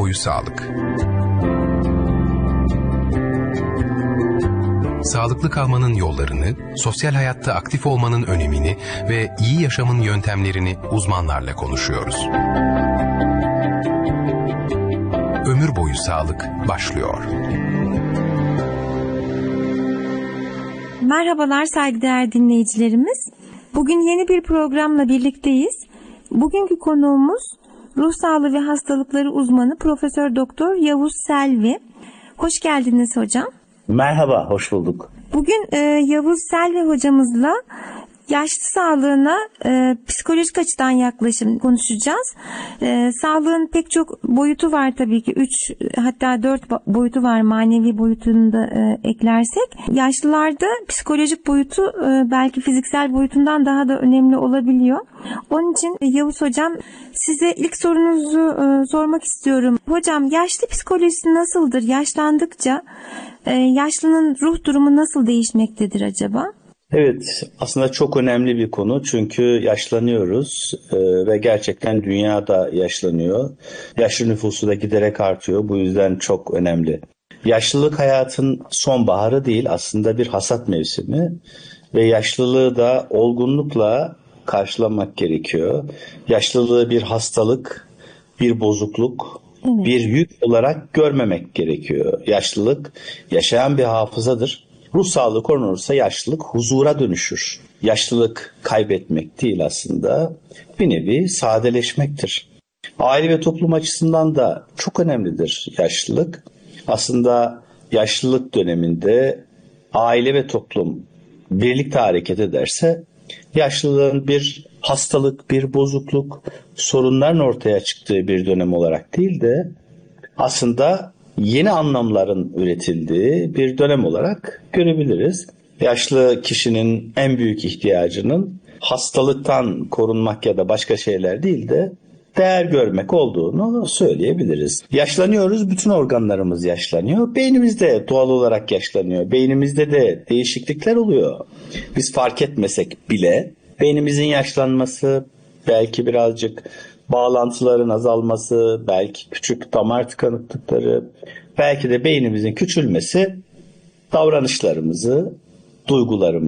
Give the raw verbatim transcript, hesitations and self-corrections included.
boyu sağlık. Sağlıklı kalmanın yollarını, sosyal hayatta aktif olmanın önemini ve iyi yaşamın yöntemlerini uzmanlarla konuşuyoruz. Ömür boyu sağlık başlıyor. Merhabalar saygıdeğer dinleyicilerimiz. Bugün yeni bir programla birlikteyiz. Bugünkü konuğumuz ruh sağlığı ve hastalıkları uzmanı Profesör Doktor Yavuz Selvi. Hoş geldiniz hocam. Merhaba, hoş bulduk. Bugün e, Yavuz Selvi hocamızla yaşlı sağlığına e, psikolojik açıdan yaklaşım konuşacağız. E, sağlığın pek çok boyutu var tabii ki. Üç hatta dört boyutu var, manevi boyutunu da e, eklersek. Yaşlılarda psikolojik boyutu e, belki fiziksel boyutundan daha da önemli olabiliyor. Onun için Yavuz hocam, size ilk sorunuzu e, sormak istiyorum. Hocam, yaşlı psikolojisi nasıldır? Yaşlandıkça e, yaşlının ruh durumu nasıl değişmektedir acaba? Evet, aslında çok önemli bir konu çünkü yaşlanıyoruz e, ve gerçekten dünya da yaşlanıyor. Yaşlı nüfusu da giderek artıyor, bu yüzden çok önemli. Yaşlılık hayatın sonbaharı değil, aslında bir hasat mevsimi ve yaşlılığı da olgunlukla karşılamak gerekiyor. Yaşlılığı bir hastalık, bir bozukluk, evet, bir yük olarak görmemek gerekiyor. Yaşlılık yaşayan bir hafızadır. Ruh sağlığı korunursa yaşlılık huzura dönüşür. Yaşlılık kaybetmek değil, aslında bir nevi sadeleşmektir. Aile ve toplum açısından da çok önemlidir yaşlılık. Aslında yaşlılık döneminde aile ve toplum birlikte hareket ederse yaşlılığın bir hastalık, bir bozukluk, sorunların ortaya çıktığı bir dönem olarak değil de aslında yeni anlamların üretildiği bir dönem olarak görebiliriz. Yaşlı kişinin en büyük ihtiyacının hastalıktan korunmak ya da başka şeyler değil de değer görmek olduğunu söyleyebiliriz. Yaşlanıyoruz, bütün organlarımız yaşlanıyor. Beynimiz de doğal olarak yaşlanıyor. Beynimizde de değişiklikler oluyor. Biz fark etmesek bile beynimizin yaşlanması, belki birazcık bağlantıların azalması, belki küçük damar tıkanıklıkları, belki de beynimizin küçülmesi davranışlarımızı, duygularımızı